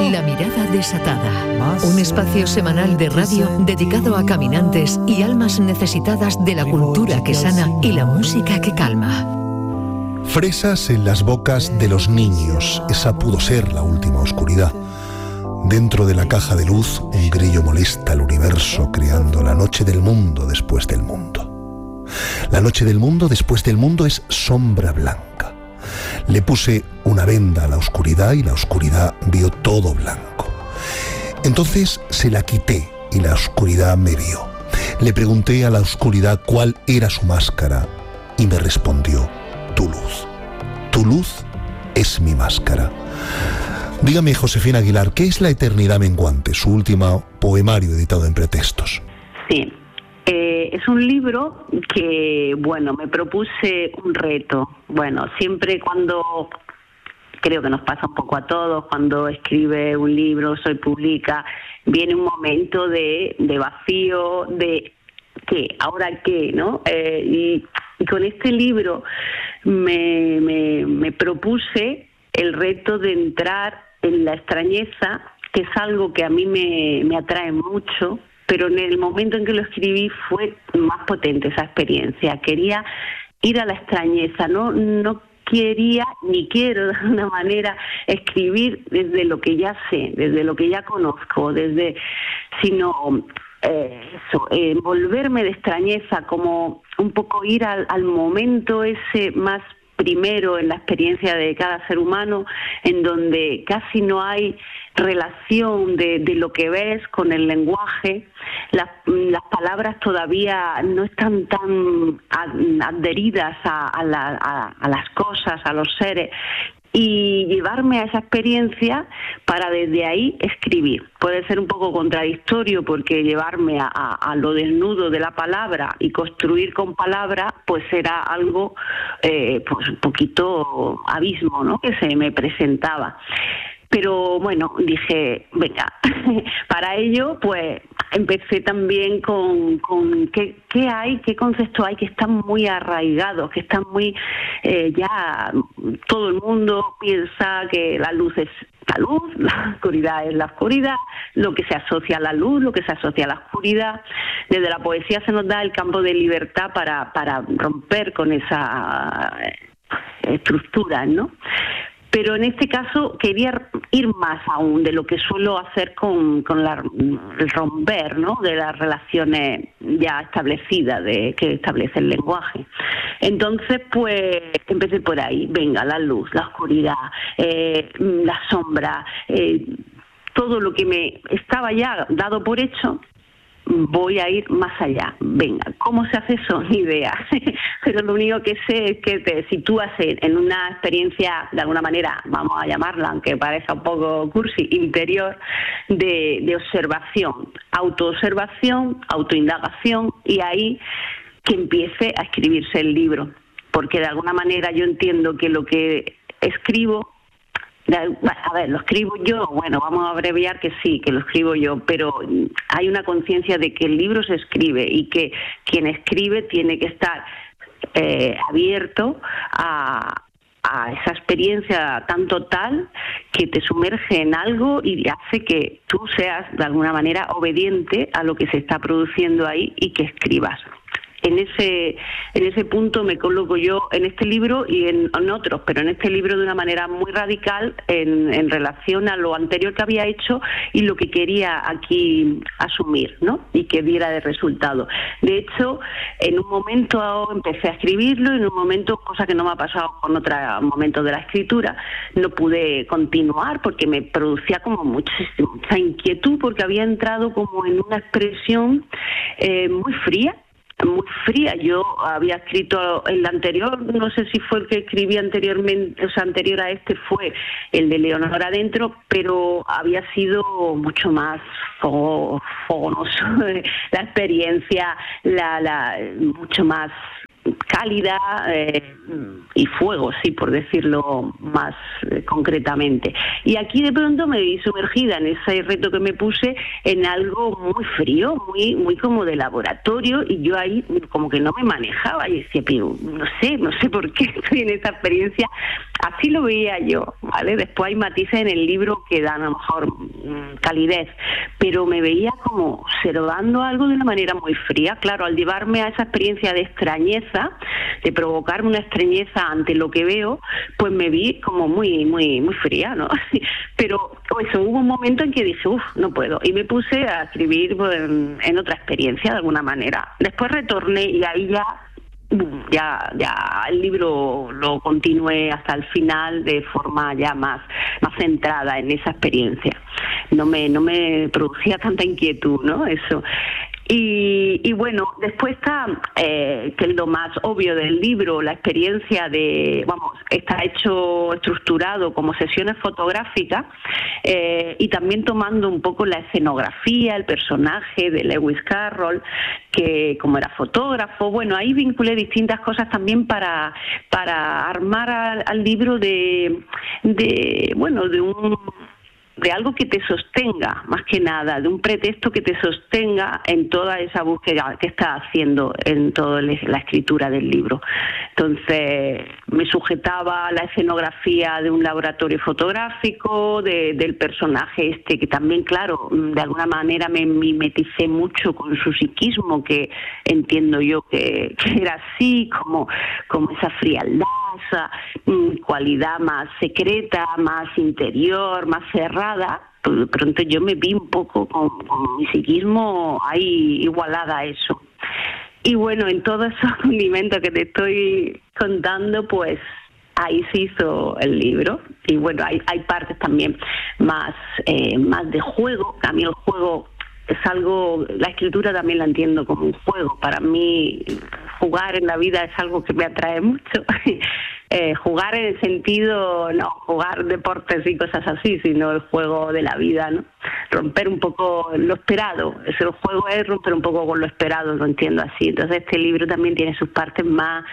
La mirada desatada. Un espacio semanal de radio dedicado a caminantes y almas necesitadas de la cultura que sana y la música que calma. Fresas en las bocas de los niños. Esa pudo ser la última oscuridad. Dentro de la caja de luz, un grillo molesta al universo creando la noche del mundo después del mundo. La noche del mundo después del mundo es sombra blanca. Le puse una venda a la oscuridad y la oscuridad vio todo blanco. Entonces se la quité y la oscuridad me vio. Le pregunté a la oscuridad cuál era su máscara y me respondió: tu luz. Tu luz es mi máscara. Dígame, Josefina Aguilar, ¿qué es La eternidad menguante, su último poemario editado en Pretextos? Sí, es un libro que, bueno, me propuse un reto. Bueno, siempre cuando, creo que nos pasa un poco a todos, cuando escribe un libro, se publica, viene un momento de vacío, de ¿qué? ¿Ahora qué? ¿No? Y con este libro me propuse el reto de entrar en la extrañeza, que es algo que a mí me atrae mucho, pero en el momento en que lo escribí fue más potente esa experiencia. Quería ir a la extrañeza, no quería ni quiero de alguna manera escribir desde lo que ya sé, desde lo que ya conozco, sino envolverme de extrañeza, como un poco ir al momento ese más primero en la experiencia de cada ser humano, en donde casi no hay relación de lo que ves con el lenguaje. Las palabras todavía no están tan adheridas a las cosas, a los seres, y llevarme a esa experiencia para desde ahí escribir. Puede ser un poco contradictorio, porque llevarme a lo desnudo de la palabra y construir con palabra pues era algo pues un poquito abismo, ¿no?, que se me presentaba. Pero bueno, dije, venga, para ello pues empecé también con qué conceptos hay que están muy arraigados, que están muy, ya todo el mundo piensa que la luz es la luz, la oscuridad es la oscuridad, lo que se asocia a la luz, lo que se asocia a la oscuridad. Desde la poesía se nos da el campo de libertad para romper con esa estructura, ¿no? Pero en este caso quería ir más aún de lo que suelo hacer con el romper, ¿no?, de las relaciones ya establecidas que establece el lenguaje. Entonces, pues, empecé por ahí. Venga, la luz, la oscuridad, la sombra, todo lo que me estaba ya dado por hecho, voy a ir más allá. Venga, ¿cómo se hace eso? Ni idea. Pero lo único que sé es que te sitúas en una experiencia, de alguna manera, vamos a llamarla, aunque parezca un poco cursi, interior, de observación, autoobservación, autoindagación, y ahí que empiece a escribirse el libro. Porque de alguna manera yo entiendo que lo que escribo, a ver, lo escribo yo, bueno, vamos a abreviar que sí, que lo escribo yo, pero hay una conciencia de que el libro se escribe y que quien escribe tiene que estar abierto a esa experiencia tan total que te sumerge en algo y hace que tú seas de alguna manera obediente a lo que se está produciendo ahí y que escribas. En ese punto me coloco yo en este libro y en otros, pero en este libro de una manera muy radical en relación a lo anterior que había hecho y lo que quería aquí asumir, ¿no?, y que diera de resultado. De hecho, en un momento empecé a escribirlo y en un momento, cosa que no me ha pasado con otros momentos de la escritura, no pude continuar porque me producía como mucha inquietud, porque había entrado como en una expresión muy fría. Yo había escrito el anterior, no sé si fue el que escribí anteriormente, o sea, anterior a este fue el de Leonor Adentro, pero había sido mucho más fogonoso la experiencia, mucho más cálida y fuego, sí, por decirlo más concretamente. Y aquí de pronto me vi sumergida en ese reto que me puse en algo muy frío, muy como de laboratorio, y yo ahí como que no me manejaba y decía, pero no sé por qué estoy en esta experiencia así lo veía yo, ¿vale? Después hay matices en el libro que dan a lo mejor calidez, pero me veía como observando algo de una manera muy fría. Claro, al llevarme a esa experiencia de extrañeza, de provocarme una extrañeza ante lo que veo, pues me vi como muy fría, ¿no? Pero eso, hubo un momento en que dije, no puedo, y me puse a escribir pues, en otra experiencia de alguna manera. Después retorné y ahí ya el libro lo continué hasta el final de forma ya más centrada en esa experiencia. No me producía tanta inquietud, ¿no? Eso. Y bueno, después está, que es lo más obvio del libro, la experiencia está estructurado como sesiones fotográficas, y también tomando un poco la escenografía, el personaje de Lewis Carroll, que como era fotógrafo, bueno, ahí vinculé distintas cosas también para armar al libro de algo que te sostenga, más que nada, de un pretexto que te sostenga en toda esa búsqueda que estás haciendo en toda la escritura del libro. Entonces, me sujetaba a la escenografía de un laboratorio fotográfico, del personaje que también, claro, de alguna manera me mimeticé mucho con su psiquismo, que entiendo yo que era así, como esa frialdad, esa cualidad más secreta, más interior, más cerrada. De pronto yo me vi un poco con mi psiquismo ahí igualada a eso. Y bueno, en todos esos condimentos que te estoy contando, pues ahí se hizo el libro. Y bueno, hay partes también más de juego. A mí el juego es algo, la escritura también la entiendo como un juego. Para mí jugar en la vida es algo que me atrae mucho. Jugar en el sentido, no jugar deportes y cosas así, sino el juego de la vida, ¿no? Romper un poco lo esperado. El juego es romper un poco con lo esperado, lo entiendo así. Entonces este libro también tiene sus partes más,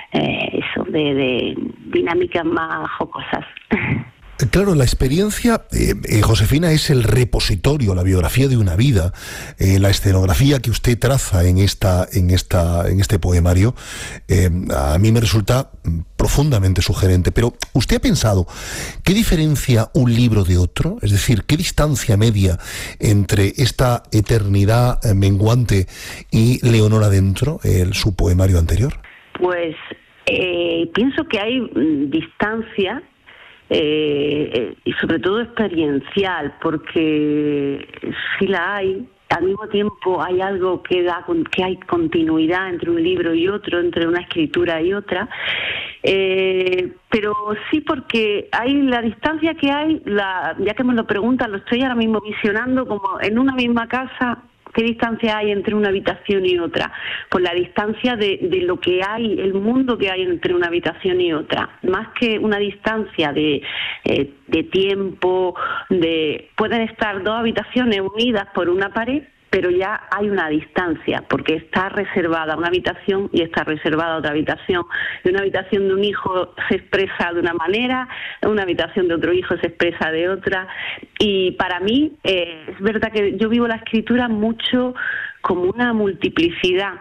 de dinámicas más jocosas. Claro, la experiencia, Josefina, es el repositorio, la biografía de una vida, la escenografía que usted traza en este poemario, a mí me resulta profundamente sugerente. Pero, ¿usted ha pensado qué diferencia un libro de otro? Es decir, ¿qué distancia media entre esta eternidad menguante y Leonor adentro, su poemario anterior? Pues pienso que hay distancia, y sobre todo experiencial, porque si la hay, al mismo tiempo hay algo que hay continuidad entre un libro y otro, entre una escritura y otra, pero sí, porque hay la distancia que hay, ya que me lo preguntan, lo estoy ahora mismo visionando como en una misma casa. ¿Qué distancia hay entre una habitación y otra? Pues la distancia de lo que hay, el mundo que hay entre una habitación y otra. Más que una distancia de tiempo, pueden estar dos habitaciones unidas por una pared, pero ya hay una distancia, porque está reservada una habitación y está reservada otra habitación. Y una habitación de un hijo se expresa de una manera, una habitación de otro hijo se expresa de otra. Y para mí, es verdad que yo vivo la escritura mucho como una multiplicidad.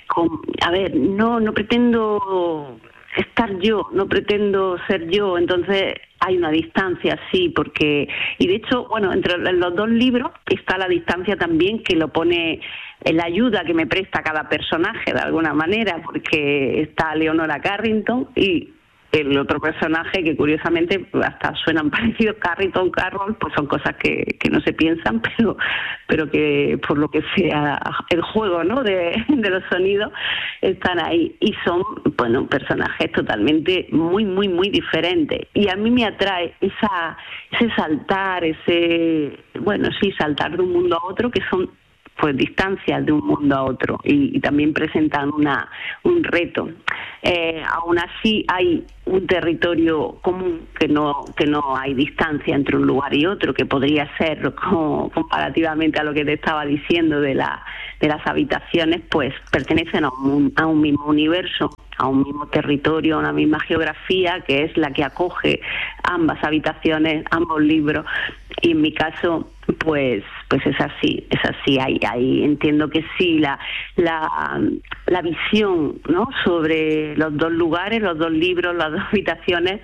No pretendo estar yo, no pretendo ser yo, entonces hay una distancia, sí, y de hecho, bueno, entre los dos libros está la distancia también que lo pone la ayuda que me presta cada personaje de alguna manera, porque está Leonora Carrington y el otro personaje que curiosamente hasta suenan parecidos, Carrington, Carroll, pues son cosas que no se piensan, pero que por lo que sea el juego, ¿no?, de los sonidos están ahí, y son, bueno, personajes totalmente muy diferentes, y a mí me atrae ese saltar, saltar de un mundo a otro, que son pues distancias de un mundo a otro, y también presentan un reto. Aún así hay un territorio común, que no hay distancia entre un lugar y otro, que podría ser comparativamente a lo que te estaba diciendo de las habitaciones, pues pertenecen a un mismo universo, a un mismo territorio, a una misma geografía, que es la que acoge ambas habitaciones, ambos libros. Y en mi caso, pues pues es así. Ahí entiendo que sí, la visión, ¿no?, sobre los dos lugares, los dos libros, las dos habitaciones,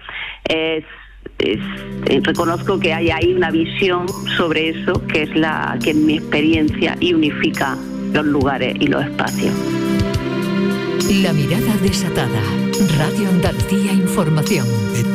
reconozco que hay ahí una visión sobre eso que es mi experiencia y unifica los lugares y los espacios. La mirada desatada. Radio Andalucía Información.